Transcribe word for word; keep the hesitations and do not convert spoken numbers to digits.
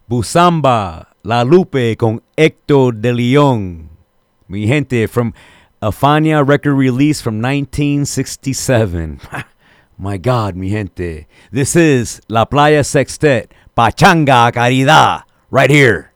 Busamba, La Lupe con Héctor de Leon. Mi gente, from a Fania record release from nineteen sixty-seven. My God, mi gente. This is La Playa Sextet, Pachanga Caridad, right here.